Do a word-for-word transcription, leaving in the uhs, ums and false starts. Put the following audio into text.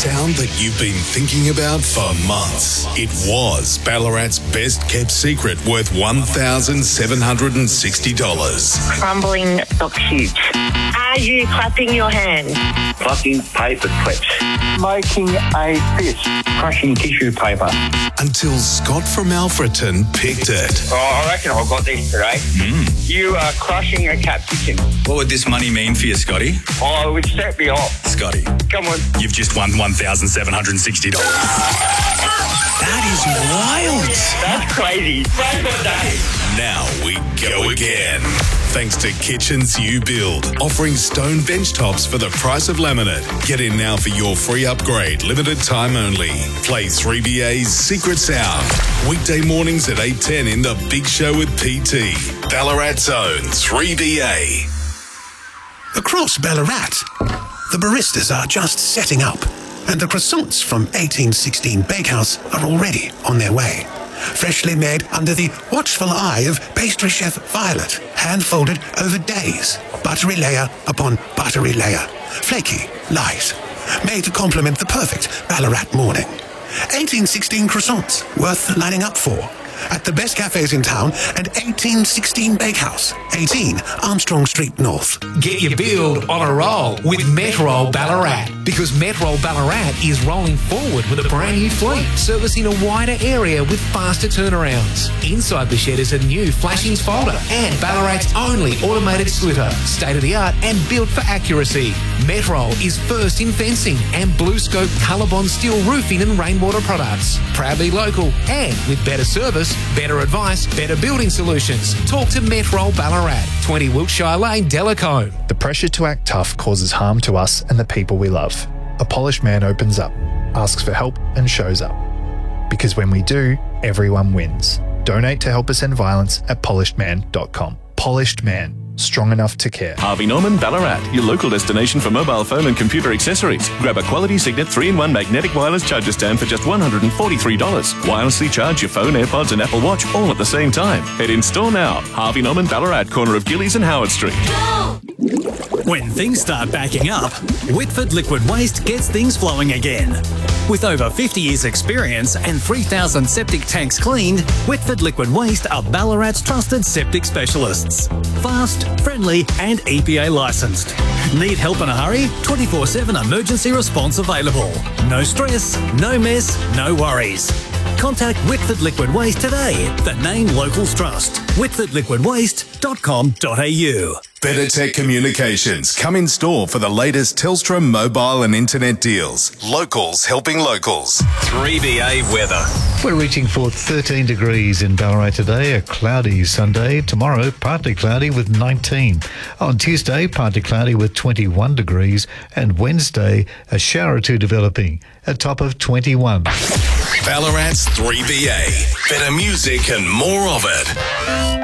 sound that you've been thinking about for months. It was Ballarat's best kept secret, worth one thousand seven hundred sixty dollars. Crumbling dog huge. Are you clapping your hands? Plucking paper clips. Making a fist. Crushing tissue paper. Until Scott from Alfreton picked it. Oh, I reckon I got this today. Mm. You are crushing a cat kitchen. What would this money mean for you, Scotty? Oh, it would set me off. Scotty. Come on. You've just won one thousand seven hundred sixty dollars. That is wild. That's crazy. Now we go again. Thanks to Kitchens You Build, offering stone bench tops for the price of laminate. Get in now for your free upgrade, limited time only. Play three B A's Secret Sound. Weekday mornings at eight ten in The Big Show with P T. Ballarat's own three B A. Across Ballarat, the baristas are just setting up, and the croissants from eighteen sixteen Bakehouse are already on their way. Freshly made under the watchful eye of pastry chef Violet, hand-folded over days, buttery layer upon buttery layer, flaky, light, made to complement the perfect Ballarat morning. eighteen sixteen croissants, worth lining up for. At the best cafes in town and eighteen sixteen Bakehouse, eighteen Armstrong Street North. Get your build on a roll with Metrol Ballarat, because Metrol Ballarat is rolling forward with a brand new fleet, servicing a wider area with faster turnarounds. Inside the shed is a new flashings folder and Ballarat's only automated slitter, state-of-the-art and built for accuracy. Metrol is first in fencing and Blue Scope Colorbond steel roofing and rainwater products. Proudly local and with better service, better advice, better building solutions. Talk to Metrol Ballarat, twenty Wiltshire Lane, Delacombe. The pressure to act tough causes harm to us and the people we love. A polished man opens up, asks for help and shows up. Because when we do, everyone wins. Donate to Help Us End Violence at polished man dot com. Polished Man. Strong enough to care. Harvey Norman Ballarat, your local destination for mobile phone and computer accessories. Grab a quality Signet three in one magnetic wireless charger stand for just one hundred forty-three dollars. Wirelessly charge your phone, AirPods and Apple Watch all at the same time. Head in store now. Harvey Norman Ballarat, corner of Gillies and Howard Street. When things start backing up, Whitford Liquid Waste gets things flowing again. With over fifty years experience and three thousand septic tanks cleaned, Whitford Liquid Waste are Ballarat's trusted septic specialists. Fast, friendly and E P A licensed. Need help in a hurry? twenty-four seven emergency response available. No stress, no mess, no worries. Contact Whitford Liquid Waste today. The name locals trust. whitford liquid waste dot com dot a u. Better Tech Communications. Come in store for the latest Telstra mobile and internet deals. Locals helping locals. three B A weather. We're reaching for thirteen degrees in Ballarat today, a cloudy Sunday. Tomorrow, partly cloudy with nineteen. On Tuesday, partly cloudy with twenty-one degrees. And Wednesday, a shower or two developing, a top of twenty-one. Ballarat's three B A. Better music and more of it.